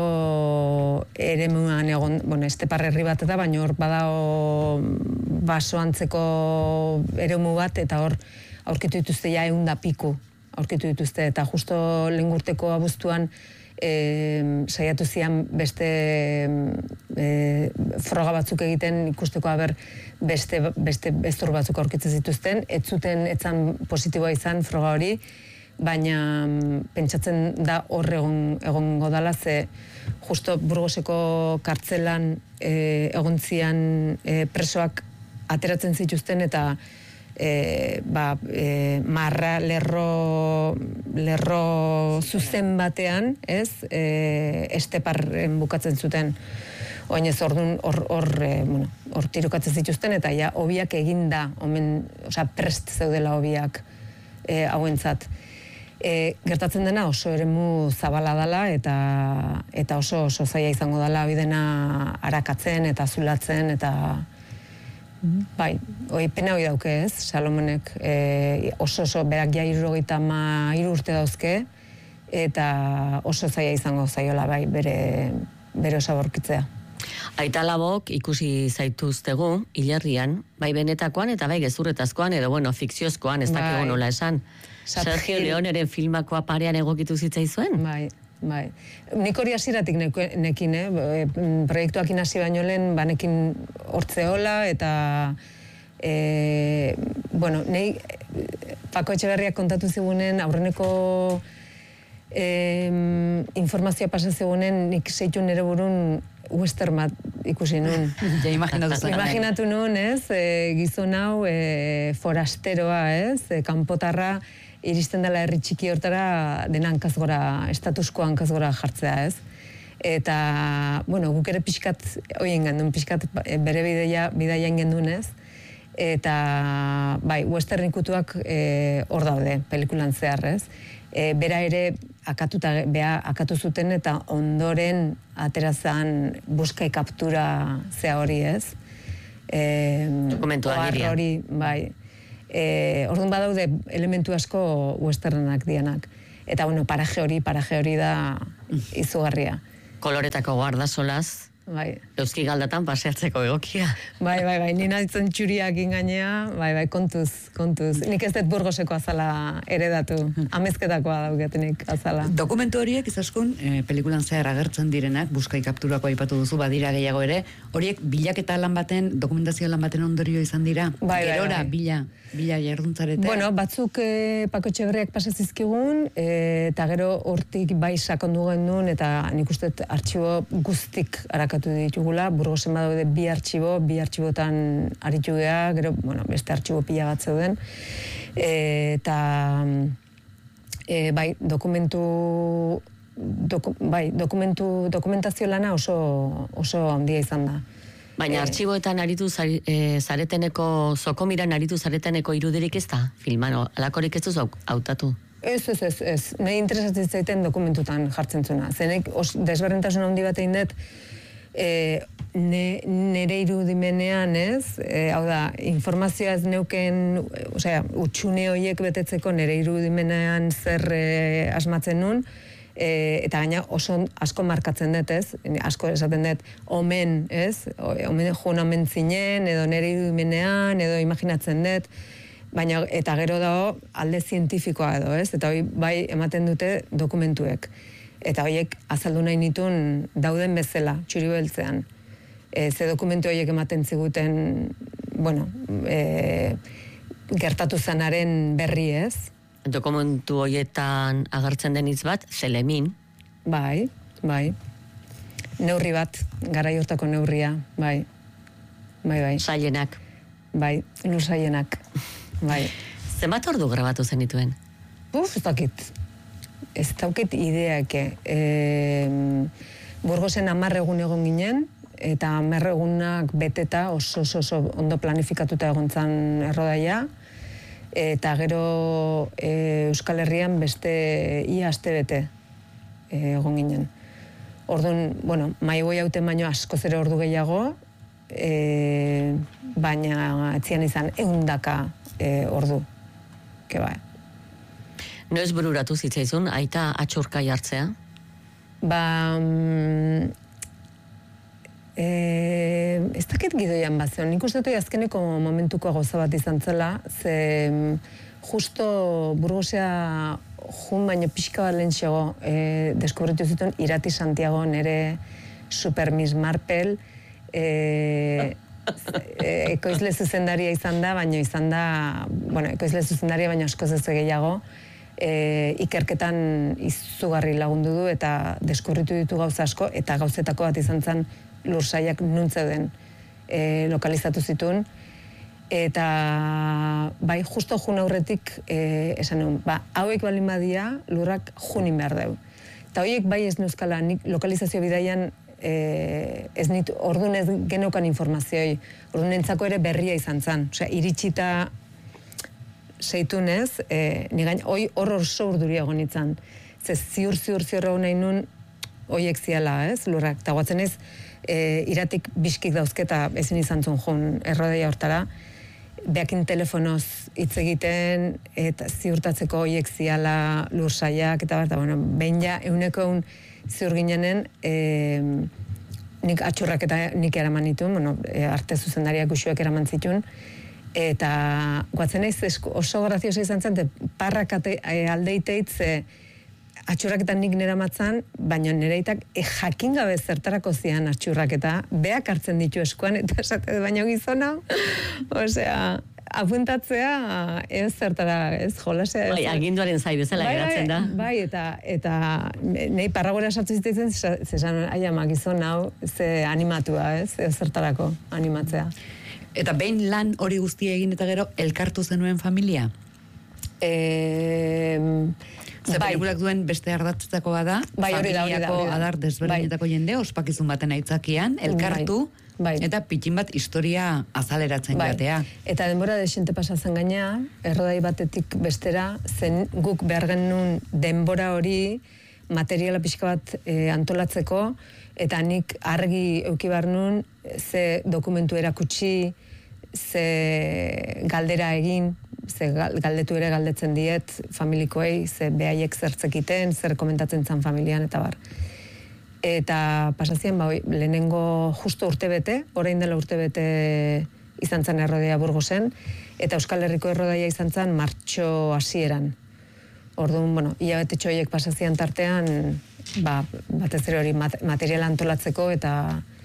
Speaker 2: eremuan egon, bueno, estepar herri bat eta, baina hor badao basoantzeko eremu bat, eta hor aurkitu dituzte ja egun da piku, aurkitu dituzte, eta justo lehengurteko abuztuan e, saiatu zian beste e, froga batzuk egiten ikusteko haber beste, beste bezur batzuk aurkitzen zituzten, ez zuten etzan positiboa izan froga hori, baina pentsatzen da hor egon, egongo dala, ze justo Burgoseko kartzelan e, egontzian e, presoak ateratzen zituzten, eta e, ba, e, marra lerro, lerro zuzen batean, ez, e, esteparren bukatzen zuten.
Speaker 3: Oinez ordun hor hor e, bueno, hor tirokatzen zituzten eta ja hobiak eginda, omen, osea prest zeudela hobiak e, hauentzat. E, gertatzen dena oso eremu zabala dela eta eta oso oso zaila izango dela bidena arakatzen eta zulatzen eta bai, hoi pena hoi dauke ez, Salomonek e, oso oso berak ja hirurogeita hamairu urte dauzke eta oso zaila izango zaiola bai bere bere osaborkitzea.
Speaker 1: Aita Labok ikusi zaituztegu hilerrian, bai benetakoan eta bai gezurretazkoan edo bueno, fikziozkoan, ez dakigu
Speaker 3: Bai.
Speaker 1: nola esan. Sergio Leoneren filmakoa parean egokitu zitzaizuen?
Speaker 3: Bai, bai. Nik hori hasieratik neko- nekin, eh? Proiektuak inasi baino lehen, banekin hortzeola, eta e, bueno, nei Pako Etxeberriak kontatu zigunen, aurreneko e, informazioa pasa zigunen, nik seitu nire burun western bat ikusi nun.
Speaker 4: Ja imaginatu zuen.
Speaker 3: Imaginatu nun, ez, e, gizon hau e, forasteroa, ez, e, kanpotarra, iristen dela herri txiki hortara dena hankazgora, estatusko hankazgora jartzea, ez? Eta, bueno, guk ere pixkat, oien gendun, pixkat bere bidaia, bidaian gendun, ez? Eta, bai, western ikutuak hor daude, pelikulan zehar, ez? E, bera ere akatuta, bea akatu zuten eta ondoren aterazan buskai kaptura zea hori, ez? E,
Speaker 1: Dokumentu
Speaker 3: ohar
Speaker 1: agiria.
Speaker 3: hori, bai. E, orduan badaude elementu asko westernak dianak. Eta, bueno, paraje hori, paraje hori da izugarria.
Speaker 1: Koloretako guardasolaz,
Speaker 3: Bai,
Speaker 1: euski galdatan paseatzeko egokia.
Speaker 3: bai, bai, bai, nina ditzen txuriak ingainea, bai, bai, kontuz, kontuz. Nik ez dut Burgoseko azala eredatu, amezketakoa dauketenik azala.
Speaker 4: Dokumentu horiek izaskun, e, pelikulan zehar agertzen direnak, buskai kapturako aipatu duzu, badira gehiago ere, horiek bilaketa lan baten, dokumentazio lan baten ondorio izan dira,
Speaker 3: Bai, bai,
Speaker 4: gerora,
Speaker 3: bai.
Speaker 4: bila, bila jarduntzarete.
Speaker 3: Bueno, batzuk e, Pako Etxeberriak pasa zizkigun, e, eta gero hortik bai sakondu gendun, eta nik uste dut artxibo guztik arakatu ditugula, Burgosen badaude bi artxibo, bi artxibotan aritu gea, gero, bueno, beste artxibo pila bat zeuden, e, eta e, bai, dokumentu doku, bai, dokumentu, dokumentazio lana oso, oso handia izan da.
Speaker 1: Baina artxiboetan aritu zari- eh, zareteneko, zokomiran aritu zareteneko irudirik ez da, filman, alakorik ez duzu hautatu.
Speaker 3: Ez, ez, ez, ez. Nahi interesatzen zaiten dokumentutan jartzen zuna. Zenek desberdintasun handi bat egin dut, e, ne, nere irudimenean, ez? E, hau da, informazioa ez neuken, osea, utxune horiek betetzeko nere irudimenean zer e, asmatzen nun, e, eta gaina oso asko markatzen dut, ez? Asko esaten dut, omen, ez? Omen joan omen zinen, edo nere irudimenean, edo imaginatzen dut, baina eta gero dago alde zientifikoa edo, ez? Eta hori bai ematen dute dokumentuek. Eta horiek azaldu nahi nituen dauden bezala, txuri beltzean. E, ze dokumentu horiek ematen ziguten, bueno, e, gertatu zanaren berri, ez?
Speaker 1: Dokumentu horietan agertzen den hitz bat, zelemin.
Speaker 3: Bai, bai. Neurri bat, garai hortako neurria, bai. Bai, bai.
Speaker 1: Sailenak.
Speaker 3: Bai, lusaienak. Bai.
Speaker 1: Zenbat ordu grabatu zenituen?
Speaker 3: Uf, ez dakit. Ez dauket ideake. E, Burgosen hamar egun egon ginen, eta hamar egunak beteta oso, oso, oso ondo planifikatuta egon zan errodaia, eta gero e, Euskal Herrian beste ia aste bete e, egon ginen. Orduan, bueno, maigoi hauten baino asko zere ordu gehiago, e, baina etzian izan eundaka e, ordu. Ke bai.
Speaker 1: Noiz bururatu zitzaizun, aita atxurka jartzea?
Speaker 3: Ba, mm, e, ez dakit gidoian bat zion. Nik uste dut azkeneko momentuko gauza bat izan zela, ze mm, justo Burgosea jun baino pixka bat lehentxego e, deskubritu zituen Irati Santiago nere Super Miss Marple, e, e, ekoizle zuzendaria izan da, baina izan da, bueno, ekoizle zuzendaria baina askoz ez gehiago, e, ikerketan izugarri lagundu du eta deskubritu ditu gauza asko, eta gauzetako bat izan zen lursaiak nuntze den e, lokalizatu zituen, eta bai, justo jun aurretik e, esan nuen, ba, hauek balin badia lurrak junin behar deu. Eta horiek bai ez neuzkala, nik lokalizazio bidaian e, ez nit, orduan ez genokan informazioi, orduan entzako ere berria izan zen. Osea, iritsita zeitunez, e, nigain, hoi hor oso urduria egon itzan. Ze ziur, ziur, ziur hau nahi nun, hoiek ziala, ez, lurrak. Eta guatzen ez, e, iratik biskik dauzketa ezin izan zuen joan errodeia hortara, beakin telefonoz hitz egiten, eta ziurtatzeko hoiek ziala lursaiak, eta bat, bueno, behin ja, euneko eun ziur ginenen, e, nik atxurrak eta nik eraman nituen, bueno, e, arte zuzendariak usuek eraman zituen, eta guatzen naiz oso grazioso izan zen, parrak e, aldeiteit, ze atxurraketan nik nera matzan, baina nereitak e, jakin gabe zertarako zian atxurraketa, beak hartzen ditu eskuan, eta esate baina gizona, osea, apuntatzea ez zertara, ez jolasea.
Speaker 1: Bai, aginduaren zai bezala geratzen da.
Speaker 3: Bai, eta, eta nahi parragora sartu zitaizen, zezan, ai ama gizon hau, ze animatua, ez, ez zertarako animatzea.
Speaker 4: Eta behin lan hori guztia egin eta gero, elkartu zenuen familia?
Speaker 3: Eee...
Speaker 4: Ze bai. Pelikulak duen beste ardatzetako bada,
Speaker 3: bai, hori da, hori da,
Speaker 4: familiako adar desberdinetako bai. Jende, ospakizun baten aitzakian, elkartu, bai. Bai. Eta pitin bat historia azaleratzen bai. Jatea.
Speaker 3: Eta denbora desente pasatzen gaina, errodai batetik bestera, zen guk behar genuen denbora hori materiala pixka bat e, antolatzeko, eta nik argi euki behar nun, ze dokumentu erakutsi, ze galdera egin, ze galdetu ere galdetzen diet familikoei, ze behaiek zertzekiten, zer komentatzen zan familian, eta bar. Eta pasazien, ba, lehenengo justo urtebete, orain dela urtebete izan zen errodea Burgosen, eta Euskal Herriko errodaia izan zen martxo hasieran. Orduan, bueno, hilabete txoiek pasazien tartean, ba, batez ere hori materiala antolatzeko, eta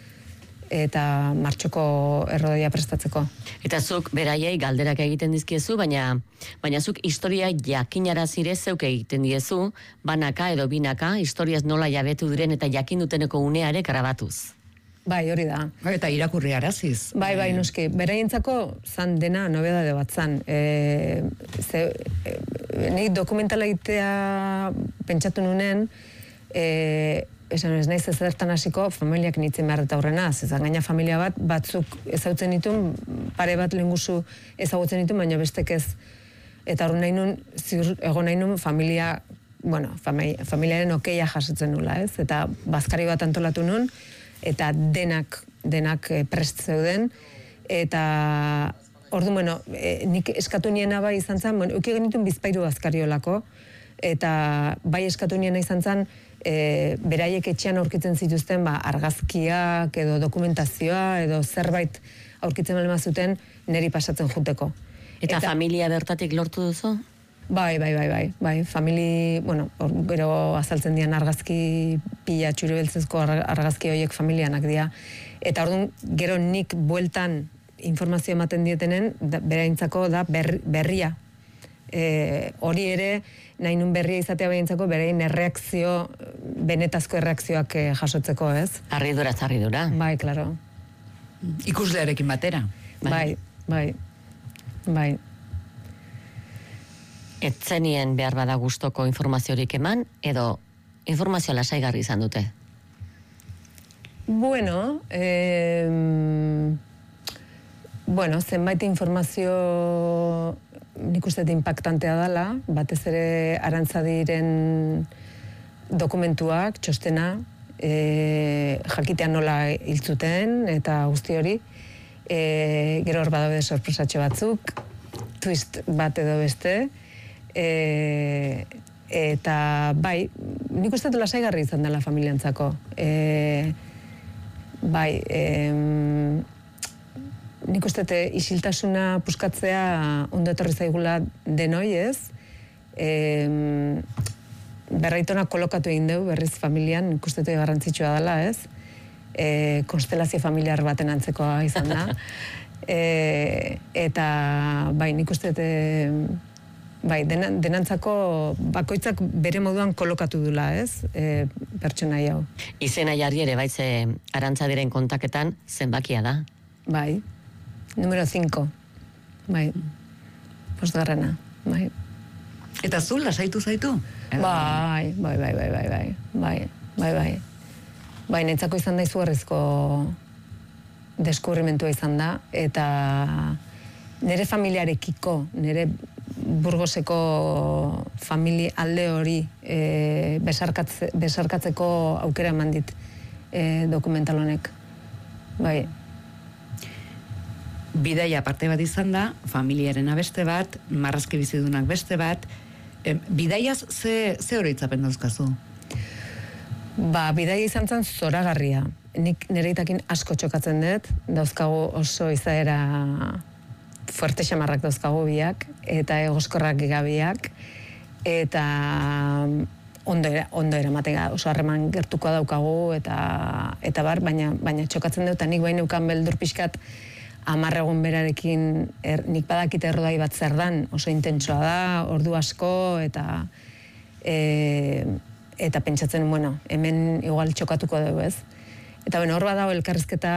Speaker 3: eta martxoko errodaia prestatzeko.
Speaker 1: Eta zuk beraiei galderak egiten dizkiezu, baina baina zuk historia jakinarazire zeuk egiten diezu, banaka edo binaka, historiaz nola jabetu diren eta jakin duteneko uneare karabatuz.
Speaker 3: Bai, hori da.
Speaker 4: Eta irakurri araziz.
Speaker 3: Bai, bai, noski. Beraientzako zan dena nobedade bat zan. E, ze, e, nik dokumentala egitea pentsatu nunen, e, esan ez naiz ezertan hasiko familiak nitzen behar eta horrena, zezan gaina familia bat, batzuk ezautzen ditun, pare bat lehenguzu ezagutzen ditun, baina bestek ez, eta horren nahi nun, ziur, egon nahi nun familia, bueno, familia, familiaren okeia jasotzen nula, ez? Eta bazkari bat antolatu nun, eta denak, denak prest zeuden, eta orduan, bueno, e, nik eskatu niena bai izan zen, bueno, euki genitun bizpairu bazkariolako, eta bai eskatu niena izan zen, E, beraiek etxean aurkitzen zituzten ba, argazkiak edo dokumentazioa edo zerbait aurkitzen balema zuten neri pasatzen juteko.
Speaker 1: Eta, eta familia bertatik lortu duzu?
Speaker 3: Bai, bai, bai, bai, bai. Famili, bueno, or, gero azaltzen dian argazki pila txuribeltzezko argazki horiek familianak dira. Eta orduan gero nik bueltan informazio ematen dietenen, da, beraintzako da ber, berria. E, hori ere, nahi nun berria izatea behintzako, berein erreakzio, benetazko erreakzioak eh, jasotzeko, ez?
Speaker 1: Harridura, harridura.
Speaker 3: Bai, klaro.
Speaker 4: Ikuslearekin batera.
Speaker 3: Bai, bai, bai.
Speaker 1: Etzenien behar bada gustoko informaziorik eman, edo informazio lasaigarri izan dute?
Speaker 3: Bueno, eh, bueno, zenbait informazio nik uste impactantea dela, batez ere Arantzadiren dokumentuak, txostena, e, jakitean nola hiltzuten, eta guzti hori, e, gero hor badaude sorpresatxo batzuk, twist bat edo beste, e, eta bai, nik uste lasaigarri izan dela familiantzako. E, bai, em, nik uste isiltasuna puskatzea ondo etorri zaigula denoi, ez? E, berraitona kolokatu egin dugu, berriz familian, nik uste garrantzitsua dela, ez? E, konstelazio familiar baten antzekoa izan da. E, eta, bai, nik uste bai, denan, denantzako bakoitzak bere moduan kolokatu dula, ez? E, pertsonai hau.
Speaker 1: Izena jarri ere, baitze Arantzadiren kontaketan zenbakia da.
Speaker 3: Bai. Número cinco. Bai. Postgarrena. Bai.
Speaker 4: Eta zu lasaitu zaitu?
Speaker 3: Bai, bai, bai, bai, bai, bai. Bai, bai, bai. bai, netzako izan da izugarrizko deskubrimentua izan da, eta nire familiarekiko, nire Burgoseko familia alde hori e, besarkatze, besarkatzeko aukera eman dit e, dokumental honek. Bai.
Speaker 4: Bidaia parte bat izan da, familiarena beste bat, marrazki bizidunak beste bat. E, bidaiaz ze, ze oroitzapen dauzkazu?
Speaker 3: Ba, bidaia izan zen zoragarria. Nik nireitakin asko txokatzen dut, dauzkagu oso izaera fuerte xamarrak dauzkagu biak, eta egoskorrak gabiak, eta ondo, ondo eramatega, oso harreman gertuko daukagu, eta, eta bar, baina, baina txokatzen dut, eta nik bain neukan beldur pixkat, hamar egun berarekin, er, nik badakite errodai bat zer dan, oso intentsoa da, ordu asko, eta e, eta pentsatzen, bueno, hemen igual txokatuko dugu, ez? Eta, bueno, hor badago elkarrizketa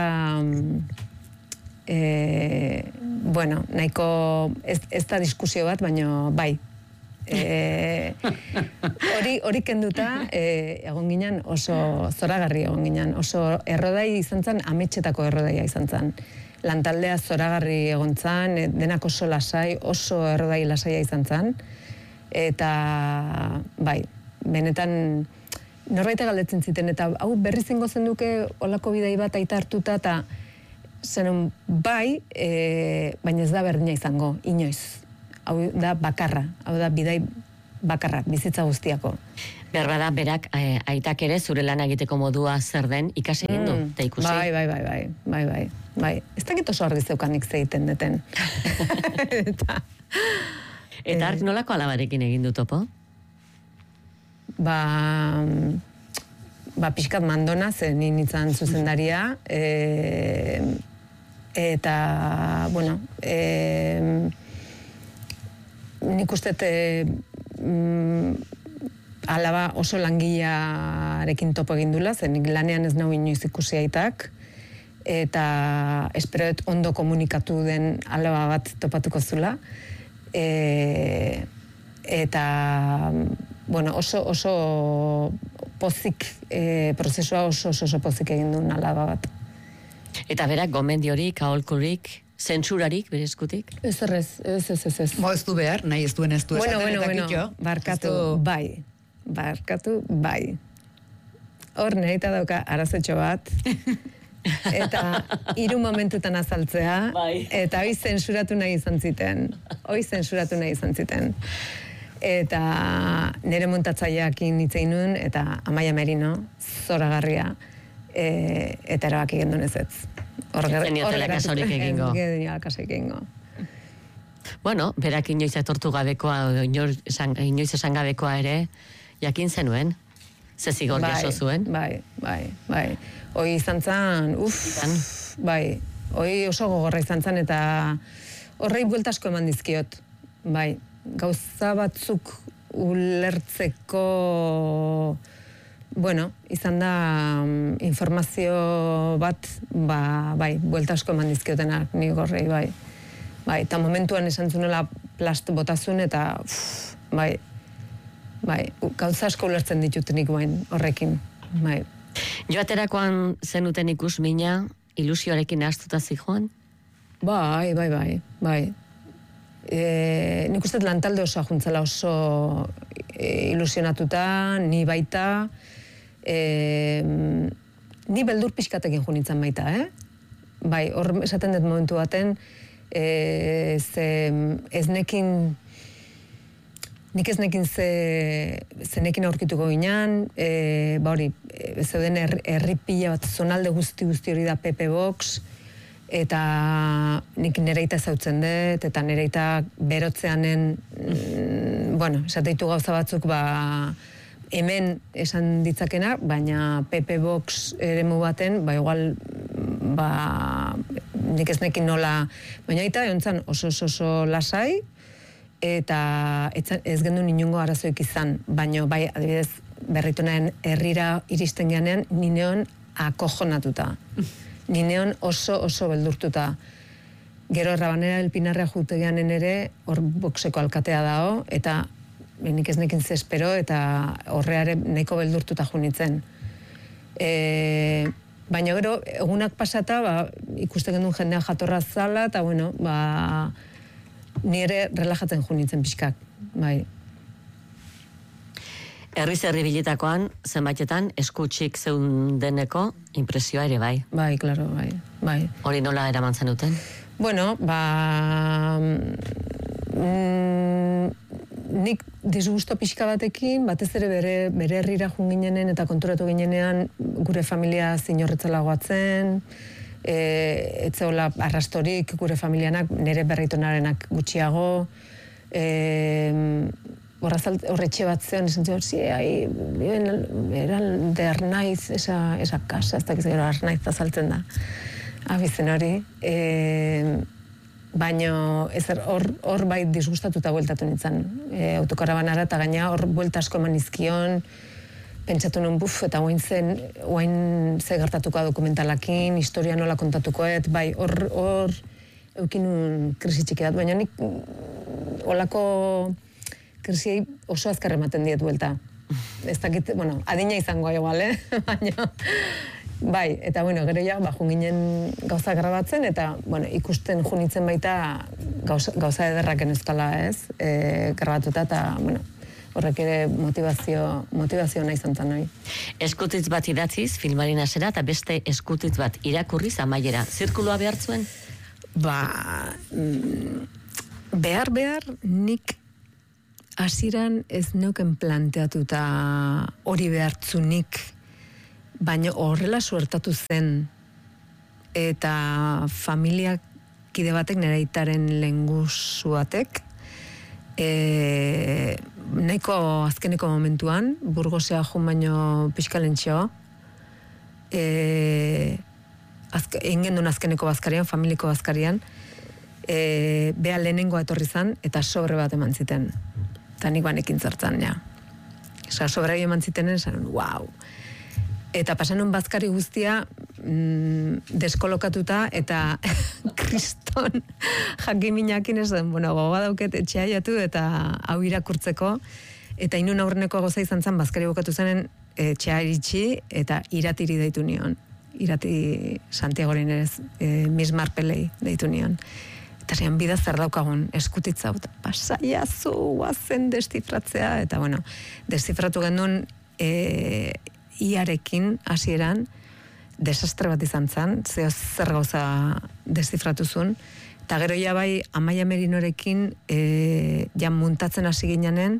Speaker 3: E, bueno, nahiko ez, ez da diskusio bat, baina bai. E, hori, hori kenduta, e, egon ginen oso zoragarri egon ginen, oso errodai izan zen, ametxetako errodaia izan zen. Lantaldea zoragarri egon zen, denak oso lasai, oso errodai lasaia izan zen, eta bai, benetan norbaite galdetzen ziten, eta hau berri zingo zenduke olako bidai bat aita hartuta, eta zenun bai, e, baina ez da berdina izango, inoiz. Hau da bakarra, hau da bidai bakarra, bizitza guztiako.
Speaker 1: Behar bada, berak, e, aitak ere zure lana egiteko modua zer den ikasi egin du, eta ikusi.
Speaker 3: Bai, bai, bai, bai, bai, bai, bai. Ez dakit oso argi zeukanik zeiten deten. eta
Speaker 1: eta hark nolako alabarekin egin du topo?
Speaker 3: Ba... ba, pixkat mandona, zen nintzen zuzendaria, e, eta, bueno, e, nik uste e, mm, alaba oso langilearekin topo egin dula, zen nik lanean ez nau inoiz ikusi aitak, eta espero dut ondo komunikatu den alaba bat topatuko zula, e, eta, bueno, oso, oso pozik, e, prozesua oso, oso, oso pozik egin duen alaba bat.
Speaker 1: Eta berak, gomendiorik, aholkurik, zentsurarik, bere eskutik?
Speaker 3: Ez errez, ez, ez, ez, ez.
Speaker 4: Bo, ez du behar, nahi ez duen ez du
Speaker 3: bueno,
Speaker 4: esaten
Speaker 3: bueno,
Speaker 4: eta
Speaker 3: bueno,
Speaker 4: kitxo.
Speaker 3: barkatu,
Speaker 4: du...
Speaker 3: bai, barkatu, bai. Hor nahita dauka arazetxo bat, eta hiru momentutan azaltzea,
Speaker 1: Bai.
Speaker 3: eta hoi zensuratu nahi izan ziten. Hoi zensuratu nahi izan ziten. Eta nire montatzaileakin hitzein nuen, eta Amaia Merino, zoragarria, e, eta erabaki gendun ez ez.
Speaker 1: Zeniotela kasorik egingo.
Speaker 3: Ez geniola kasorik egingo.
Speaker 1: Bueno, berak inoiz etortu gabekoa, inoiz esan, inoiz esan gabekoa ere, jakin zenuen, ze zigor jaso zuen.
Speaker 3: Bai, bai, bai. Hoi izan zen, uff, bai, hoi oso gogorra izan zen, eta horrei bueltasko eman dizkiot, bai. Gauza batzuk ulertzeko, bueno, izan da um, informazio bat, ba, bai, buelta asko eman dizkiotenak ni gorrei, bai. Bai, eta momentuan esan zunela plast botazun, eta, uff, bai, bai, gauza asko ulertzen ditutenik bain horrekin, bai.
Speaker 1: Joaterakoan zenuten ikus mina, ilusioarekin ahaztuta zijoan?
Speaker 3: Bai, bai, bai, bai. E, nik uste lantalde oso juntzela oso e, ilusionatuta, ni baita, e, ni beldur pixkatekin junitzen baita, eh? Bai, hor esaten dut momentu baten, e, ze ez nekin, nik ez nekin ze, zenekin aurkituko ginean, e, ba hori, e, zeuden herri pila bat zonalde guzti guzti hori da P P Box, eta nik nereita zautzen dut, eta nereita berotzeanen, mm, bueno, esateitu gauza batzuk, ba, hemen esan ditzakena, baina P P Box eremu baten, ba, igual, ba, nik ez nekin nola, baina eta egontzan oso oso oso lasai, eta ez gendu inungo arazoik izan, baina bai, adibidez, berritunaen herrira iristen geanean, nineon akojonatuta. Nineon oso oso beldurtuta. Gero Rabanera Elpinarra jutegeanen ere, hor boxeko alkatea dao, eta nik ez nekin zespero, eta horreare nahiko beldurtuta junitzen. E, baina gero, egunak pasata, ba, ikusten genuen jendea jatorra zala, eta bueno, ba, nire relajatzen jo nintzen pixkak, bai.
Speaker 1: Herriz herri bilitakoan, zenbaitetan, eskutxik zeundeneko impresioa ere bai.
Speaker 3: Bai, klaro, bai, bai.
Speaker 1: Hori nola eraman zenuten?
Speaker 3: Bueno, ba... Mm, nik disgusto pixka batekin, batez ere bere, bere herrira jun ginenen eta konturatu ginenean gure familia zinorretzela goatzen, e, etzeola arrastorik gure familianak, nire berreitonarenak gutxiago, e, horretxe bat zean, esan zion, sí, ahí, eran de Arnaiz, esa, esa casa, ez dakiz gero Arnaiz azaltzen da, abizen hori, e, baino hor, hor bai disgustatuta bueltatu nintzen e, autokarabanara, eta gaina hor buelta asko eman izkion, pentsatu nun buf, eta oain zen, oain ze gertatuko dokumentalakin, historia nola kontatukoet, bai, hor, hor eukin nun krisi txiki bat, baina nik olako krisiei oso azkar ematen diet buelta. Ez dakit, bueno, adina izangoa igual, eh? Baina, bai, eta bueno, gero ja, ba, junginen gauza grabatzen, eta, bueno, ikusten junitzen baita gauza, gauza ederraken euskala, ez? E, grabatuta, eta, bueno, horrek ere motivazio, motivazio nahi zantzan nahi.
Speaker 1: Eskutitz bat idatziz, filmaren hasera, eta beste eskutitz bat irakurriz amaiera. Zirkuloa behar zuen?
Speaker 3: Ba, mm, behar, behar, nik hasieran ez neuken planteatuta hori behartzunik, baina horrela suertatu zen, eta familiak kide batek, nire aitaren lehengusu batek, e, nahiko azkeneko momentuan, Burgosea jun baino pixkalentxo, e, azke, egin gendun azkeneko bazkarian, familiko bazkarian, e, beha lehenengoa etorri zan, eta sobre bat eman ziten. Eta nik banekin zertzen, ja. Osa, sobre eman zitenen, esan, wow. Eta pasanun bazkari guztia mm, deskolokatuta, eta kriston jakiminekin ez den, bueno, gogoa dauket etxea jatu, eta hau irakurtzeko, eta inun aurreneko goza izan zen, bazkari bukatu zenen etxea iritsi, eta iratiri deitu nion. Irati Santiagoren ere e, Miss Marpelei deitu nion. Eta zian, bida zer daukagun eskutitza, pasaiazu, guazen destifratzea, eta bueno, destifratu gendun e, iarekin hasieran desastre bat izan zen, zeo zer gauza destifratuzun, eta gero ja bai Amaia Merinorekin e, ja muntatzen hasi ginanen,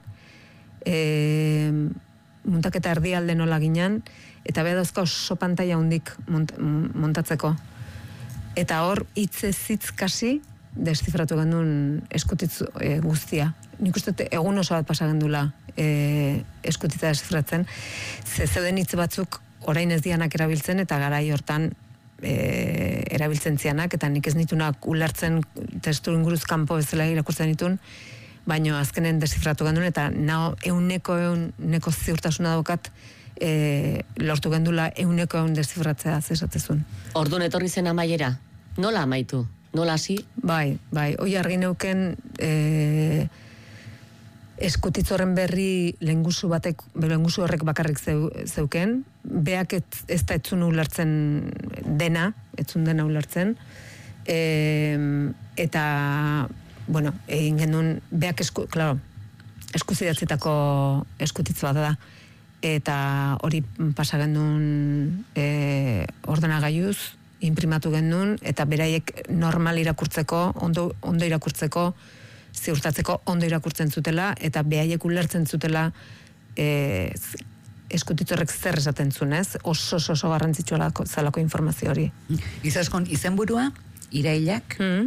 Speaker 3: e, muntaketa erdialde nola ginen, eta beha dauzka oso pantaila hundik mont, montatzeko. Eta hor hitzez hitz kasi destifratu gendun eskutitz e, guztia. Nik uste egun oso bat pasa gendula e, eskutitza destifratzen. Ze zeuden hitz batzuk orain ez dianak erabiltzen, eta garai hortan e, erabiltzen zianak, eta nik ez nitunak ulertzen testu inguruz kanpo bezala irakurtzen ditun, baina azkenen desifratu gendun, eta nao euneko euneko ziurtasuna daukat e, lortu gendula euneko eun desifratzea zesatezun.
Speaker 1: Orduan etorri zen amaiera? Nola amaitu? Nola hasi?
Speaker 3: Bai, bai, hoi argi neuken e, eskutitz horren berri lehengusu batek, lehengusu horrek bakarrik zeu, zeuken, beak ez, ez da etzun ulertzen dena, etzun dena ulertzen, e, eta, bueno, egin genuen, beak esku, klaro, eskuzidatzetako eskutitz bat da, eta hori pasa genuen e, ordenagailuz, imprimatu genuen, eta beraiek normal irakurtzeko, ondo, ondo irakurtzeko, ziurtatzeko ondo irakurtzen zutela, eta beraiek ulertzen zutela e, eskutitzorrek zer esaten zuen, ez? Oso, oso, oso garrantzitsua zalako informazio hori.
Speaker 4: Izaskon, izenburua, irailak,
Speaker 3: Mm.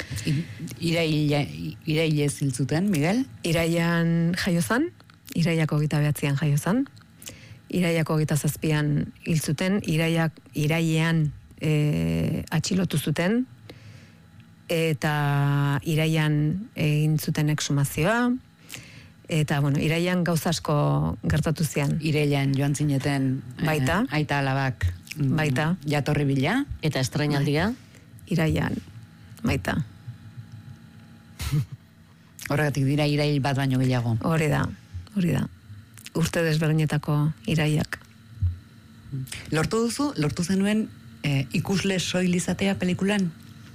Speaker 4: iraila, iraile ziltzuten, Miguel?
Speaker 3: Iraian jaiozan, iraiako gita behatzean jaiozan, iraiako gita zazpian hil zuten, iraiak, irailean e, atxilotu zuten, eta iraian egin zuten exhumazioa, eta, bueno, iraian gauza asko gertatu zian.
Speaker 4: Irailan joan zineten
Speaker 3: Baita.
Speaker 4: eh, aita alabak mm,
Speaker 3: Baita.
Speaker 4: jatorri bila.
Speaker 1: Eta estrainaldia?
Speaker 3: Iraian, baita.
Speaker 4: Horregatik dira irail bat baino gehiago.
Speaker 3: Hori da, hori da. Urte desberdinetako iraiak.
Speaker 4: Lortu duzu, lortu zenuen eh, ikusle soil izatea pelikulan?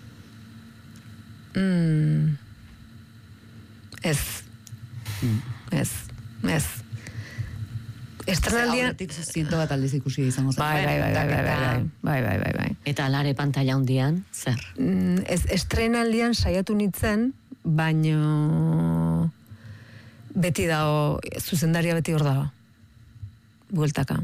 Speaker 2: Mm. Ez.
Speaker 4: Mm.
Speaker 2: Ez. Ez. Estrenaldian...
Speaker 4: Aurretik ziento bat aldiz ikusi izango zen.
Speaker 2: Bai, bai, bai, bai, bai, bai, bai, bai, bai, bai.
Speaker 1: Eta alare pantalla hundian, zer?
Speaker 2: Mm, ez, estrenaldian saiatu nintzen, baino beti dago, zuzendaria beti hor dago. Bueltaka.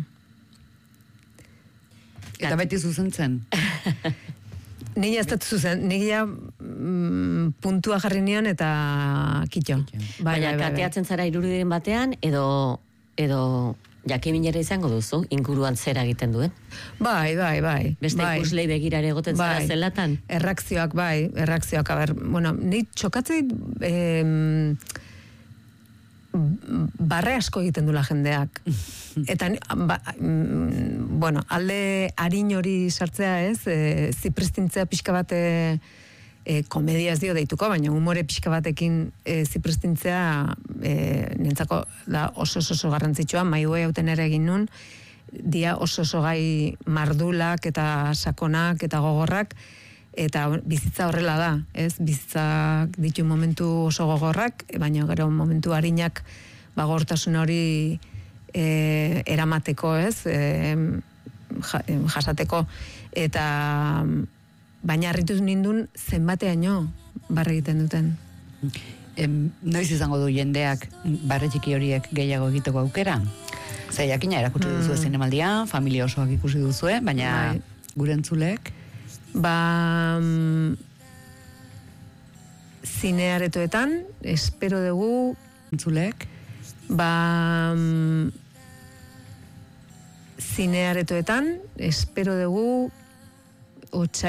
Speaker 4: Eta beti zuzentzen?
Speaker 2: Nila ez dut zuzen, nila mm, puntua jarri nion eta kitxo.
Speaker 1: Bai, Baina kateatzen zara irudiren batean, edo edo jakiminera izango duzu, inguruan zera egiten duen?
Speaker 2: Bai, bai, bai.
Speaker 1: Beste
Speaker 2: bai.
Speaker 1: Ikuslei begirare egoten zara
Speaker 2: bai.
Speaker 1: zelatan?
Speaker 2: Errakzioak, bai, errakzioak, a ber, bueno, ni txokatzei eh, barre asko egiten dula jendeak. Eta, ba, mm, bueno, alde harin hori sartzea ez, e, zipristintzea pixka bat e, e, komedia ez dio deituko, baina humore pixka batekin e, zipristintzea e, nintzako da oso oso garrantzitsua, maiue hauten ere egin nun, dia oso oso gai mardulak eta sakonak eta gogorrak, eta bizitza horrela da, ez? Bizitzak ditu momentu oso gogorrak, baina gero momentu harinak bagortasun hori e, eramateko, ez? E, jasateko. Eta baina harrituz nindun zenbateaino barre egiten duten.
Speaker 4: Em, noiz izango du jendeak barre txiki horiek gehiago egiteko aukera? Zer, jakina erakutsi mm. duzu zinemaldian, familia osoak ikusi duzue, baina bai. Gure entzulek?
Speaker 2: Ba, mm, zinearetoetan, espero dugu...
Speaker 4: Entzulek?
Speaker 2: Ba, mm, zinearetoetan, espero dugu...